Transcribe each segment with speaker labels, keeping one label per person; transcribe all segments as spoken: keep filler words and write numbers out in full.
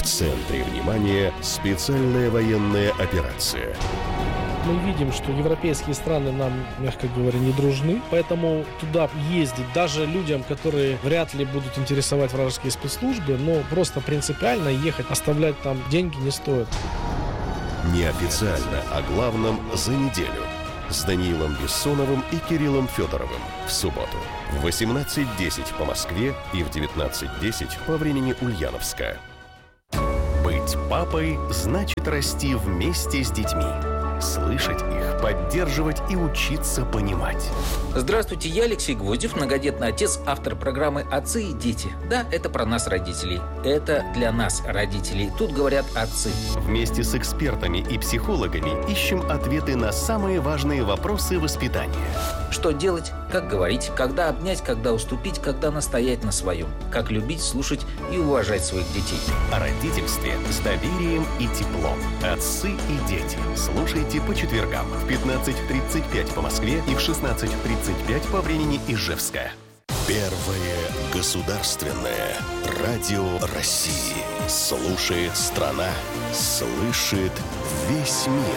Speaker 1: В центре внимания специальная военная операция.
Speaker 2: Мы видим, что европейские страны нам, мягко говоря, не дружны, поэтому туда ездить даже людям, которые вряд ли будут интересовать вражеские спецслужбы, но просто принципиально ехать, оставлять там деньги не стоит.
Speaker 1: Неофициально о главном за неделю с Даниилом Бессоновым и Кириллом Федоровым в субботу в восемнадцать десять по Москве и в девятнадцать десять по времени Ульяновска. Быть папой значит расти вместе с детьми. Слышать их, поддерживать и учиться понимать.
Speaker 3: Здравствуйте, я Алексей Гвоздев, многодетный отец, автор программы «Отцы и дети». Да, это про нас, родителей. Это для нас, родителей. Тут говорят отцы.
Speaker 1: Вместе с экспертами и психологами ищем ответы на самые важные вопросы воспитания.
Speaker 3: Что делать, как говорить, когда обнять, когда уступить, когда настоять на своем. Как любить, слушать и уважать своих детей.
Speaker 1: О родительстве с доверием и теплом. Отцы и дети. Слушайте по четвергам в пятнадцать тридцать пять по Москве и в шестнадцать тридцать пять по времени Ижевска. Первое государственное радио России. Слушает страна, слышит весь мир.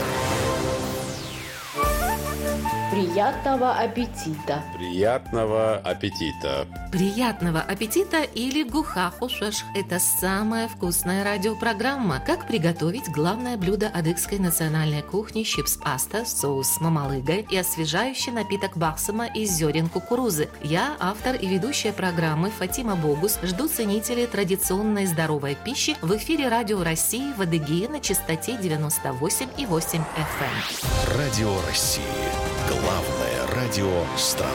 Speaker 4: Приятного аппетита!
Speaker 5: Приятного аппетита!
Speaker 6: Приятного аппетита или гухахушеш – это самая вкусная радиопрограмма. Как приготовить главное блюдо адыгской национальной кухни чипс-паста, соус с мамалыгой и освежающий напиток бахсама из зерен кукурузы. Я, автор и ведущая программы Фатима Богус, жду ценителей традиционной здоровой пищи в эфире Радио России в Адыгее на частоте девяносто восемь и восемь эф эм.
Speaker 1: Радио России. Главное радио страны.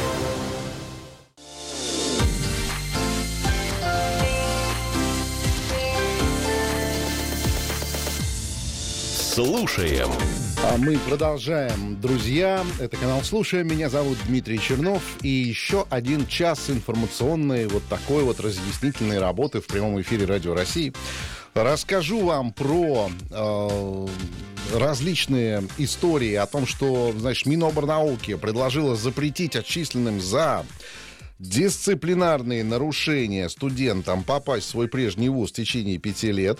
Speaker 1: Слушаем.
Speaker 7: А мы продолжаем, друзья. Это канал «Слушаем». Меня зовут Дмитрий Чернов. И еще один час информационной вот такой вот разъяснительной работы в прямом эфире Радио России. Расскажу вам про э, различные истории о том, что, значит, Миноборнауки предложила запретить отчисленным за дисциплинарные нарушения студентам попасть в свой прежний вуз в течение пяти лет.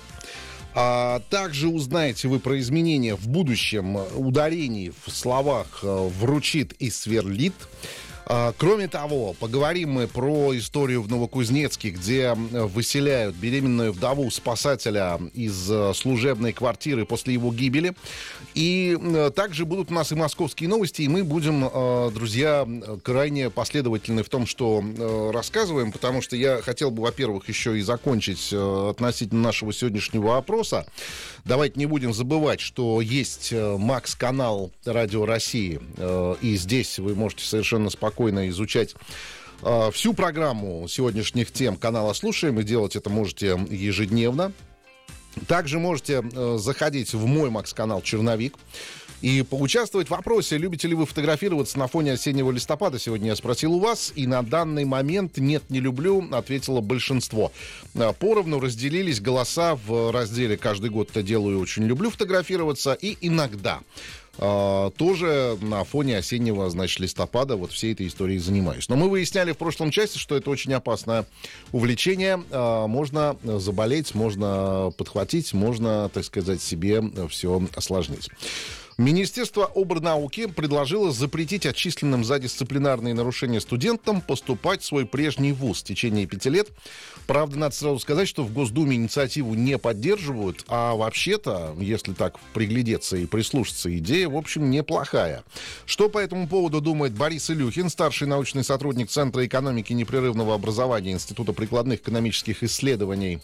Speaker 7: А также узнаете вы про изменения в будущем ударений в словах «вручит» и «сверлит». Кроме того, поговорим мы про историю в Новокузнецке, где выселяют беременную вдову спасателя из служебной квартиры после его гибели. И также будут у нас и московские новости, и мы будем, друзья, крайне последовательны в том, что рассказываем, потому что я хотел бы, во-первых, еще и закончить относительно нашего сегодняшнего опроса. Давайте не будем забывать, что есть Макс-канал Радио России, и здесь вы можете совершенно спокойно спокойно изучать э, всю программу сегодняшних тем канала «Слушаем», и делать это можете ежедневно. Также можете э, заходить в мой Макс-канал «Черновик» и поучаствовать в опросе, любите ли вы фотографироваться на фоне осеннего листопада. Сегодня я спросил у вас, и на данный момент «нет, не люблю» ответило большинство. Поровну разделились голоса в разделе «Каждый год-то делаю, очень люблю фотографироваться» и «иногда». Uh, тоже на фоне осеннего, значит, листопада вот всей этой историей занимаюсь. Но мы выясняли в прошлом части, что это очень опасное увлечение. Uh, можно заболеть, можно подхватить, можно, так сказать, себе все осложнить. Министерство обрнауки предложило запретить отчисленным за дисциплинарные нарушения студентам поступать в свой прежний вуз в течение пяти лет. Правда, надо сразу сказать, что в Госдуме инициативу не поддерживают, а вообще-то, если так приглядеться и прислушаться, идея, в общем, неплохая. Что по этому поводу думает Борис Илюхин, старший научный сотрудник Центра экономики и непрерывного образования Института прикладных экономических исследований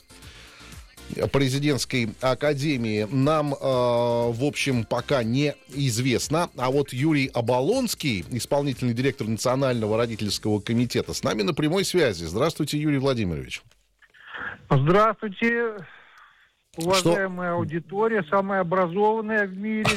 Speaker 7: Президентской академии, нам, э, в общем, пока не известно. А вот Юрий Оболонский, исполнительный директор Национального родительского комитета, с нами на прямой связи. Здравствуйте, Юрий Владимирович.
Speaker 8: Здравствуйте, уважаемая
Speaker 7: Что?
Speaker 8: аудитория, самая образованная в мире.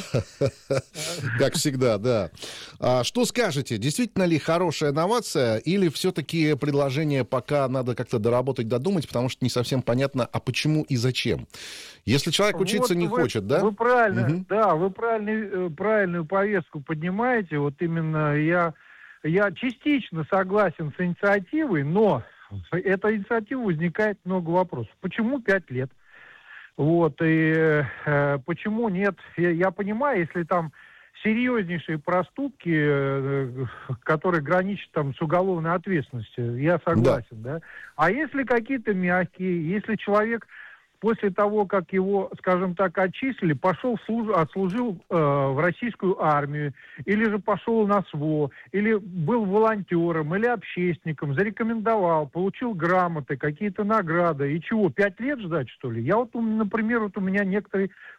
Speaker 7: Как всегда, да. А что скажете, действительно ли хорошая новация, или все-таки предложение пока надо как-то доработать, додумать, потому что не совсем понятно, а почему и зачем? Если человек учиться
Speaker 8: вот
Speaker 7: не
Speaker 8: вы,
Speaker 7: хочет, да?
Speaker 8: Вы правильно,
Speaker 7: угу.
Speaker 8: да, вы правильно, правильную повестку поднимаете. Вот именно я, я частично согласен с инициативой, но эта инициатива возникает много вопросов. Почему пять лет? Вот, и э, почему нет? Я, я понимаю, если там серьезнейшие проступки, э, которые граничат там с уголовной ответственностью, я согласен, да. да? А если какие-то мягкие, если человек после того, как его, скажем так, отчислили, пошел служ... отслужил э, в российскую армию, или же пошел на СВО, или был волонтером, или общественником, зарекомендовал, получил грамоты, какие-то награды, и чего, пять лет ждать, что ли? Я вот, например, вот у меня некоторые